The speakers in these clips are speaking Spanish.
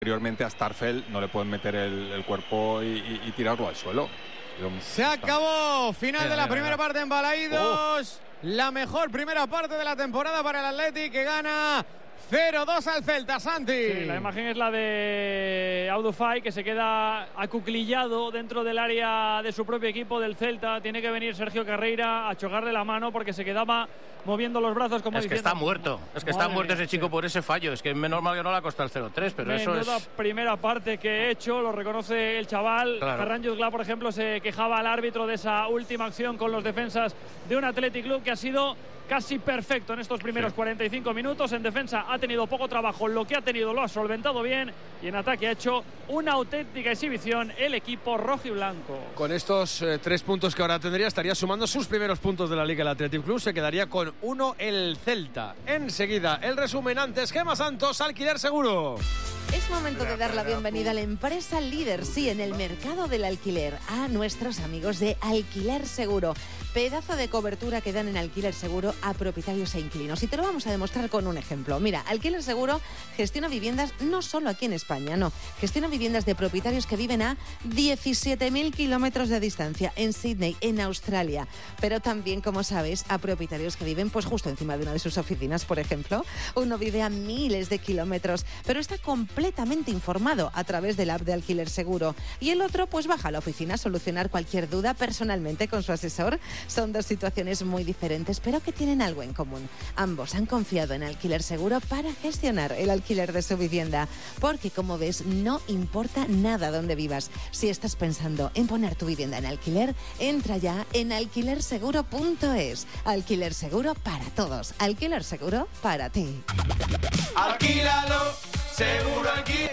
Anteriormente a Starfelt no le pueden meter el cuerpo y tirarlo al suelo. Se acabó. Final de la primera parte en Balaídos. La mejor primera parte de la temporada para el Athletic, que gana 0-2 al Celta, Santi. Sí, la imagen es la de Audufay, que se queda acuclillado dentro del área de su propio equipo del Celta. Tiene que venir Sergio Carreira a chocarle la mano porque se quedaba moviendo los brazos como diciendo... Es que está muerto. Es que está muerto ese chico por ese fallo. Es que menos mal que no le ha costado el 0-3, pero eso es... Menuda primera parte que he hecho, lo reconoce el chaval. Claro. Ferran Jutgla, por ejemplo, se quejaba al árbitro de esa última acción con los defensas de un Athletic Club que ha sido casi perfecto en estos primeros 45 minutos. En defensa ha tenido poco trabajo, lo que ha tenido lo ha solventado bien, y en ataque ha hecho una auténtica exhibición el equipo rojiblanco. Con estos 3 puntos que ahora tendría, estaría sumando sus primeros puntos de la Liga el Athletic Club. Se quedaría con 1 el Celta. Enseguida el resumen, antes Gemma Santos, Alquiler Seguro. Es momento de dar la bienvenida a la empresa líder, sí, en el mercado del alquiler, a nuestros amigos de Alquiler Seguro. Pedazo de cobertura que dan en Alquiler Seguro a propietarios e inquilinos. Y te lo vamos a demostrar con un ejemplo. Mira, Alquiler Seguro gestiona viviendas no solo aquí en España, no. Gestiona viviendas de propietarios que viven a 17.000 kilómetros de distancia, en Sydney, en Australia. Pero también, como sabes, a propietarios que viven pues justo encima de una de sus oficinas, por ejemplo. Uno vive a miles de kilómetros, pero está completamente informado a través de la app de Alquiler Seguro. Y el otro pues baja a la oficina a solucionar cualquier duda personalmente con su asesor. Son dos situaciones muy diferentes, pero que tienen algo en común. Ambos han confiado en Alquiler Seguro para gestionar el alquiler de su vivienda. Porque, como ves, no importa nada dónde vivas. Si estás pensando en poner tu vivienda en alquiler, entra ya en alquilerseguro.es. Alquiler Seguro para todos. Alquiler Seguro para ti. Alquílalo, seguro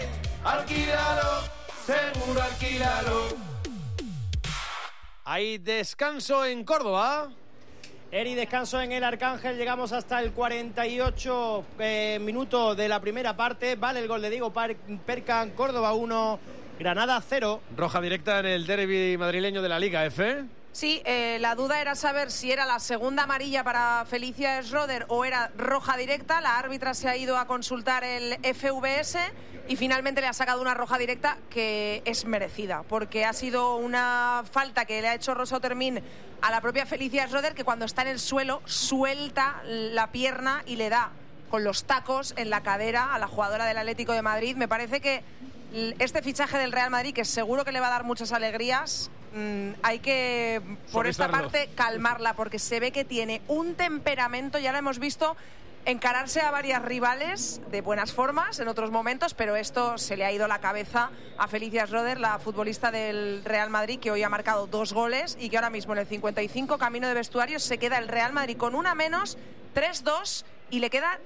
alquílalo, seguro alquílalo. Hay descanso en Córdoba. Eri, descanso en el Arcángel. Llegamos hasta el 48 minuto de la primera parte. Vale el gol de Diego Percan. Córdoba 1, Granada 0. Roja directa en el derbi madrileño de la Liga F. Sí, la duda era saber si era la segunda amarilla para Felicia Schroeder o era roja directa. La árbitra se ha ido a consultar el FVS y finalmente le ha sacado una roja directa que es merecida, porque ha sido una falta que le ha hecho Rosa Otermin a la propia Felicia Schroeder, que cuando está en el suelo suelta la pierna y le da con los tacos en la cadera a la jugadora del Atlético de Madrid. Me parece que este fichaje del Real Madrid, que seguro que le va a dar muchas alegrías, hay que, por esta parte, calmarla, porque se ve que tiene un temperamento. Ya lo hemos visto encararse a varias rivales de buenas formas en otros momentos, pero esto se le ha ido la cabeza a Felicia Schroeder, la futbolista del Real Madrid, que hoy ha marcado 2 goles y que ahora mismo en el 55, camino de vestuarios, se queda el Real Madrid con una menos, 3-2, y le queda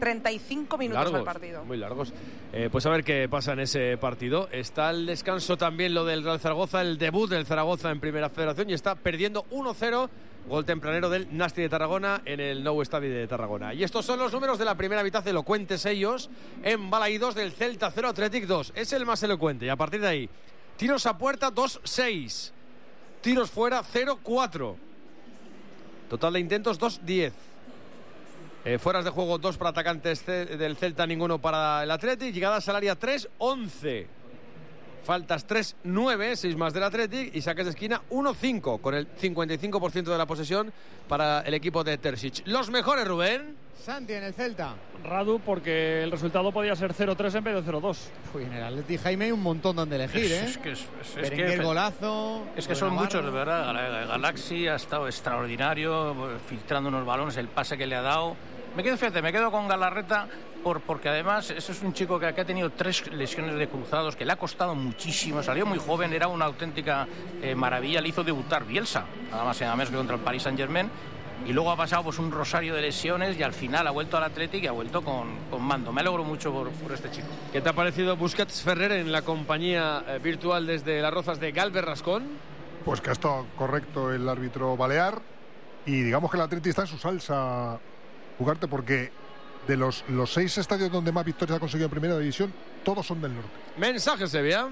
35 minutos largos, al partido. muy largos. Pues a ver qué pasa en ese partido. Está el descanso también lo del Real Zaragoza, el debut del Zaragoza en Primera Federación, y está perdiendo 1-0, gol tempranero del Nasti de Tarragona en el Nou Estadi de Tarragona. Y estos son los números de la primera mitad, elocuentes ellos, en Balaídos, del Celta 0, Athletic 2. Es el más elocuente, y a partir de ahí, tiros a puerta 2-6, tiros fuera 0-4, total de intentos 2-10. Fueras de juego 2 para atacantes del Celta, ninguno para el Athletic. Llegadas al área 3-11. Faltas 3-9, 6 más del Athletic. Y saques de esquina 1-5, con el 55% de la posesión para el equipo de Terzic. Los mejores, Rubén. Santi en el Celta. Radu, porque el resultado podía ser 0-3 en vez de 0-2. Uy, en el Atleti, Jaime, hay un montón donde elegir, ¿eh? Es que el golazo. Es que son muchos, de verdad. Galaxy ha estado extraordinario, filtrando unos balones, el pase que le ha dado. Me quedo con Galarreta porque además ese es un chico que ha tenido 3 lesiones de cruzados, que le ha costado muchísimo, salió muy joven, era una auténtica maravilla, le hizo debutar Bielsa, nada más y nada menos que contra el Paris Saint-Germain, y luego ha pasado pues un rosario de lesiones y al final ha vuelto al Athletic y ha vuelto con mando. Me alegro mucho por este chico. ¿Qué te ha parecido Busquets Ferrer en la compañía virtual desde Las Rozas de Galvez Rascón? Pues que ha estado correcto el árbitro balear, y digamos que el Athletic está en su salsa, jugarte, porque de los 6 estadios donde más victorias ha conseguido en Primera División, todos son del norte. Mensaje, Sevilla. Claro.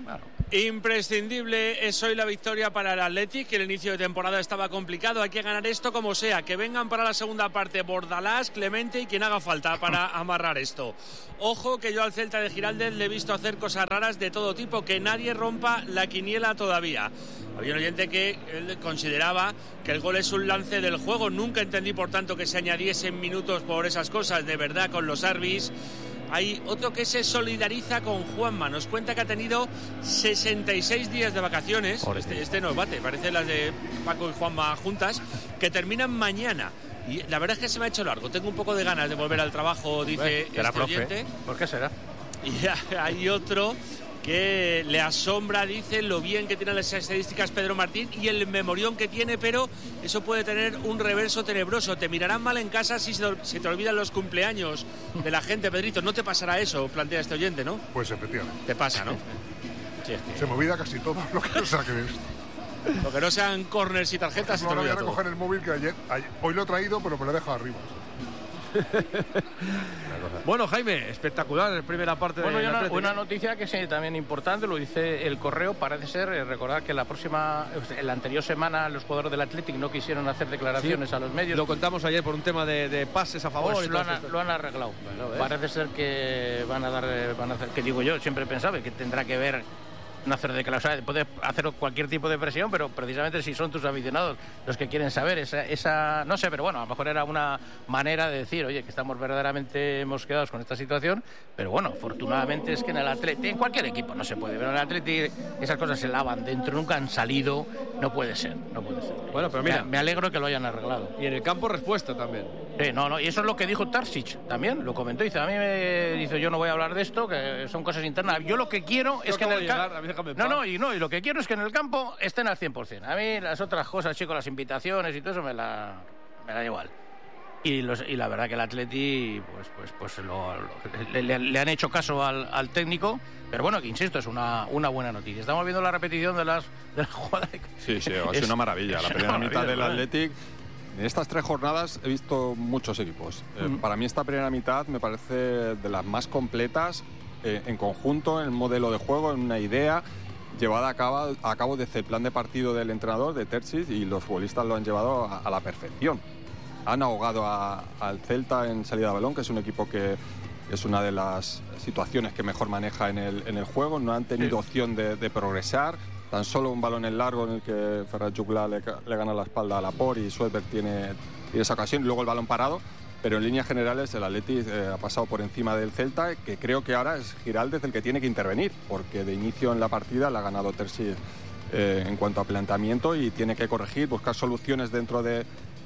Imprescindible es hoy la victoria para el Athletic, que el inicio de temporada estaba complicado. Hay que ganar esto como sea, que vengan para la segunda parte Bordalás, Clemente y quien haga falta para amarrar esto. Ojo que yo al Celta de Giraldez le he visto hacer cosas raras de todo tipo, que nadie rompa la quiniela todavía. Había un oyente que él consideraba que el gol es un lance del juego. Nunca entendí, por tanto, que se añadiesen minutos por esas cosas, de verdad, con los árbitros. Hay otro que se solidariza con Juanma. Nos cuenta que ha tenido 66 días de vacaciones. Este no bate, parece las de Paco y Juanma juntas, que terminan mañana. Y la verdad es que se me ha hecho largo. Tengo un poco de ganas de volver al trabajo, dice este oyente. ¿Por qué será? Y hay otro que le asombra, dice, lo bien que tienen las estadísticas Pedro Martín y el memorión que tiene, pero eso puede tener un reverso tenebroso. Te mirarán mal en casa si se te olvidan los cumpleaños de la gente, Pedrito. ¿No te pasará eso? Plantea este oyente, ¿no? Pues efectivamente. Te pasa, ¿no? Sí, es que... Se me olvida casi todo lo que no saque de esto. Lo que no sean corners y tarjetas. No, voy a recoger el móvil que hoy lo he traído, pero me lo he dejado arriba. Bueno, Jaime, espectacular la primera parte de la una noticia que es también importante, lo dice el Correo, parece ser, recordar que la anterior semana los jugadores del Athletic no quisieron hacer declaraciones a los medios. Lo contamos ayer por un tema de pases a favor. Pues lo han arreglado. Bueno, parece ser que van a hacer, que digo yo, siempre pensaba que tendrá que ver no hacer declaraciones, puede hacer cualquier tipo de presión, pero precisamente si son tus aficionados los que quieren saber esa no sé, pero bueno, a lo mejor era una manera de decir, oye, que estamos verdaderamente mosqueados con esta situación, pero bueno, afortunadamente es que en el Atleti, en cualquier equipo no se puede, pero en el Atleti esas cosas se lavan dentro, nunca han salido, no puede ser. Bueno, pero mira, me alegro que lo hayan arreglado. Y en el campo respuesta también. No, y eso es lo que dijo Tarsic también, lo comentó, dice, dice, yo no voy a hablar de esto, que son cosas internas, yo lo que quiero es que en el campo... Y lo que quiero es que en el campo estén al 100%. A mí las otras cosas, chicos, las invitaciones y todo eso me da igual. Y la verdad que el Atleti pues le han hecho caso al técnico, pero bueno, que insisto, es una buena noticia. Estamos viendo la repetición de las jugadas. Sí, ha sido una maravilla. La primera mitad del Athletic. En estas 3 jornadas he visto muchos equipos. Para mí esta primera mitad me parece de las más completas en conjunto, en el modelo de juego, en una idea llevada a cabo desde el plan de partido del entrenador, de Terzic, y los futbolistas lo han llevado a la perfección. Han ahogado al Celta en salida de balón, que es un equipo que es una de las situaciones que mejor maneja en el juego. No han tenido opción de progresar. Tan solo un balón en largo en el que Ferran Jugla le gana la espalda a Laporte y Sueber tiene esa ocasión, y luego el balón parado. Pero en líneas generales el Athletic ha pasado por encima del Celta, que creo que ahora es Giraldez el que tiene que intervenir, porque de inicio en la partida la ha ganado Terzic en cuanto a planteamiento, y tiene que corregir, buscar soluciones dentro de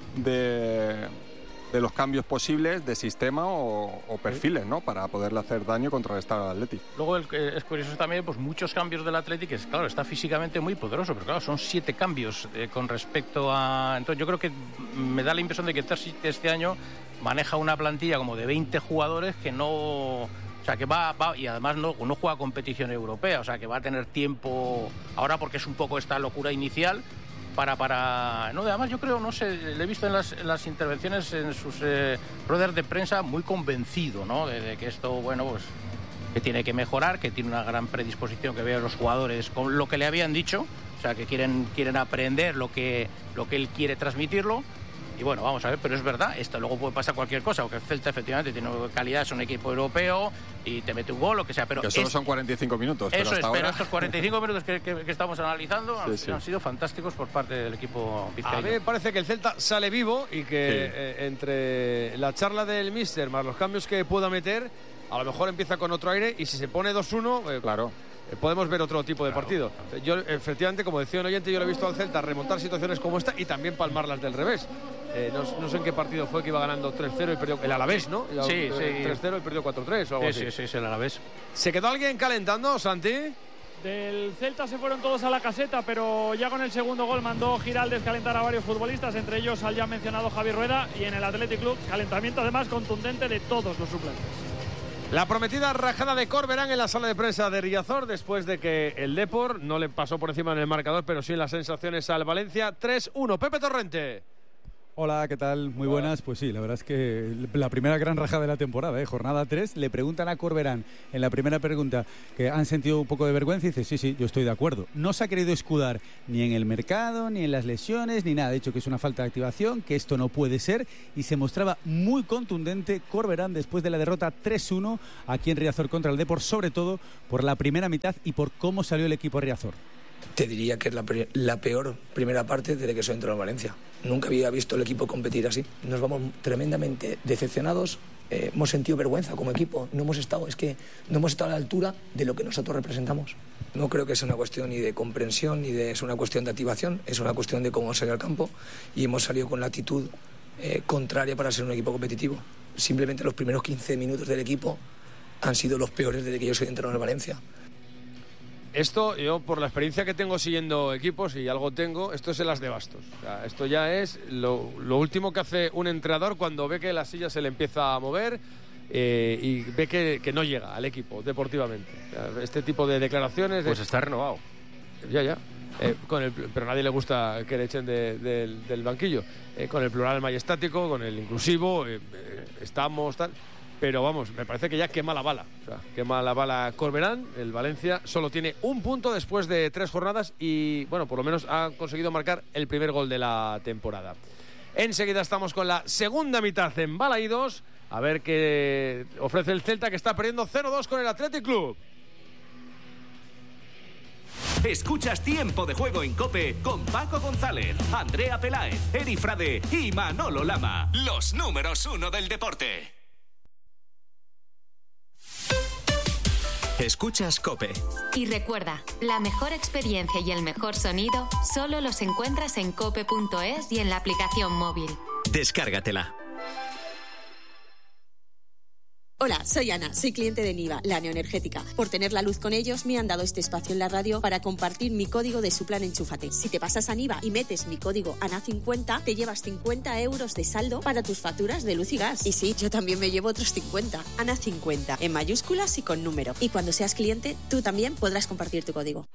los cambios posibles de sistema o perfiles, ¿no?, para poderle hacer daño y contrarrestar al Athletic. Luego es curioso también, pues muchos cambios del Athletic, que claro, está físicamente muy poderoso, pero claro, son 7 cambios con respecto a... Entonces yo creo que me da la impresión de que Terzic este año maneja una plantilla como de 20 jugadores que no... O sea, que va y además no juega competición europea, o sea, que va a tener tiempo ahora, porque es un poco esta locura inicial para... No, además yo creo, no sé, le he visto en las intervenciones en sus ruedas de prensa muy convencido, ¿no?, de que esto, bueno, pues que tiene que mejorar, que tiene una gran predisposición, que vea a los jugadores con lo que le habían dicho, o sea, que quieren aprender lo que él quiere transmitirlo. Y bueno, vamos a ver, pero es verdad, esto luego puede pasar cualquier cosa, porque el Celta efectivamente tiene calidad, es un equipo europeo y te mete un gol, lo que sea, pero... Que solo son 45 minutos, eso pero hasta ahora... Pero estos 45 minutos que estamos analizando han sido fantásticos por parte del equipo vizcaíno. A mí me parece que el Celta sale vivo y que entre la charla del míster más los cambios que pueda meter, a lo mejor empieza con otro aire, y si se pone 2-1... claro. Podemos ver otro tipo de partido. Yo, efectivamente, como decía un oyente, yo lo he visto al Celta remontar situaciones como esta y también palmarlas del revés. No sé en qué partido fue que iba ganando 3-0 y perdió el Alavés, ¿no? Sí. 3-0 y perdió 4-3 o algo así. Sí, el Alavés. ¿Se quedó alguien calentando, Santi? Del Celta se fueron todos a la caseta, pero ya con el segundo gol mandó Giraldez calentar a varios futbolistas, entre ellos al ya mencionado Javi Rueda, y en el Athletic Club calentamiento además contundente de todos los suplentes. La prometida rajada de Corberán en la sala de prensa de Riazor, después de que el Depor no le pasó por encima en el marcador, pero sí en las sensaciones al Valencia. 3-1. Pepe Torrente. Hola, ¿qué tal? Muy buenas. Pues sí, la verdad es que la primera gran raja de la temporada, jornada 3, le preguntan a Corberán en la primera pregunta que han sentido un poco de vergüenza y dice, sí, yo estoy de acuerdo. No se ha querido escudar ni en el mercado, ni en las lesiones, ni nada. Ha dicho que es una falta de activación, que esto no puede ser, y se mostraba muy contundente Corberán después de la derrota 3-1 aquí en Riazor contra el Depor, sobre todo por la primera mitad y por cómo salió el equipo Riazor. Te diría que es la peor primera parte desde que soy entrenador en Valencia. Nunca había visto el equipo competir así. Nos vamos tremendamente decepcionados. Hemos sentido vergüenza como equipo. No hemos estado a la altura de lo que nosotros representamos. No creo que sea una cuestión ni de comprensión ni es una cuestión de activación. Es una cuestión de cómo salir al campo y hemos salido con la actitud contraria para ser un equipo competitivo. Simplemente los primeros 15 minutos del equipo han sido los peores desde que yo soy entrenador en Valencia. Esto, yo por la experiencia que tengo siguiendo equipos, y algo tengo, esto es el as de bastos. O sea, esto ya es lo último que hace un entrenador cuando ve que la silla se le empieza a mover y ve que no llega al equipo deportivamente. O sea, este tipo de declaraciones... Pues está renovado. Ya. Pero a nadie le gusta que le echen del banquillo. Con el plural majestático, con el inclusivo, estamos, tal... Pero vamos, me parece que ya quema la bala. O sea, quema la bala Corberán. El Valencia solo tiene un punto después de 3 jornadas y, bueno, por lo menos ha conseguido marcar el primer gol de la temporada. Enseguida estamos con la segunda mitad en Balaídos. A ver qué ofrece el Celta, que está perdiendo 0-2 con el Athletic Club. Escuchas Tiempo de Juego en COPE con Paco González, Andrea Peláez, Eri Frade y Manolo Lama. Los números 1 del deporte. Escuchas COPE. Y recuerda, la mejor experiencia y el mejor sonido solo los encuentras en cope.es y en la aplicación móvil. Descárgatela. Hola, soy Ana, soy cliente de Niva, la neoenergética. Por tener la luz con ellos me han dado este espacio en la radio para compartir mi código de su plan Enchúfate. Si te pasas a Niva y metes mi código ANA50, te llevas 50 euros de saldo para tus facturas de luz y gas. Y sí, yo también me llevo otros 50. ANA50, en mayúsculas y con número. Y cuando seas cliente, tú también podrás compartir tu código.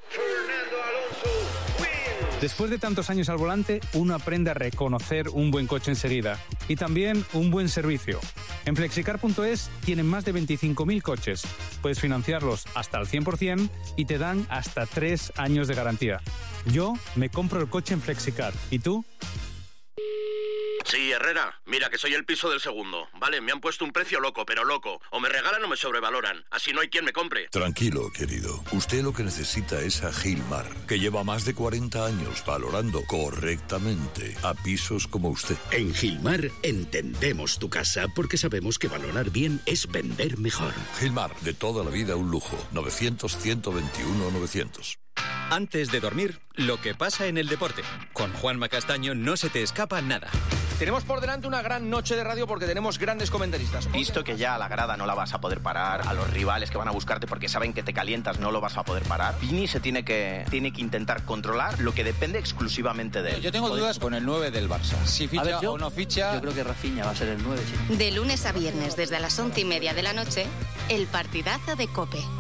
Después de tantos años al volante, uno aprende a reconocer un buen coche enseguida y también un buen servicio. En Flexicar.es tienen más de 25.000 coches. Puedes financiarlos hasta al 100% y te dan hasta 3 años de garantía. Yo me compro el coche en Flexicar. ¿Y tú? Sí, Herrera, mira que soy el piso del segundo. Vale, me han puesto un precio loco, pero loco. O me regalan o me sobrevaloran. Así no hay quien me compre. Tranquilo, querido. Usted lo que necesita es a Gilmar, que lleva más de 40 años valorando correctamente a pisos como usted. En Gilmar entendemos tu casa porque sabemos que valorar bien es vender mejor. Gilmar, de toda la vida un lujo. 900-121-900. Antes de dormir, lo que pasa en el deporte. Con Juanma Castaño no se te escapa nada. Tenemos por delante una gran noche de radio porque tenemos grandes comentaristas. Visto que ya a la grada no la vas a poder parar, a los rivales que van a buscarte porque saben que te calientas no lo vas a poder parar, Vini se tiene que intentar controlar lo que depende exclusivamente de él. Yo tengo dudas con el 9 del Barça. Si ficha o no ficha... Yo creo que Rafinha va a ser el 9. Sí. De lunes a viernes desde las 11:30 de la noche, el partidazo de COPE.